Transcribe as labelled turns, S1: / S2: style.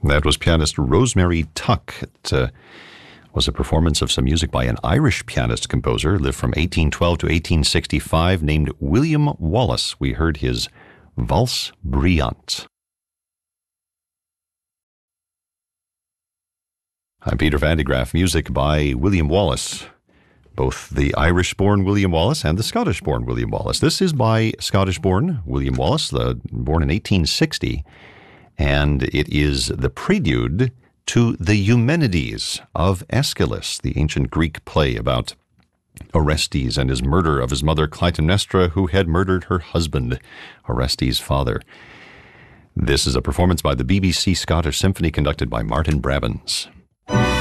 S1: That was pianist Rosemary Tuck. It was a performance of some music by an Irish pianist-composer, lived from 1812 to 1865, named William Wallace. We heard his Valse Brillante. I'm Peter Van de Graaff. Music by William Wallace, both the Irish-born William Wallace and the Scottish-born William Wallace. This is by Scottish-born William Wallace, born in 1860, and it is the prelude to the Eumenides of Aeschylus, the ancient Greek play about Orestes and his murder of his mother Clytemnestra, who had murdered her husband, Orestes' father. This is a performance by the BBC Scottish Symphony conducted by Martin Brabbins.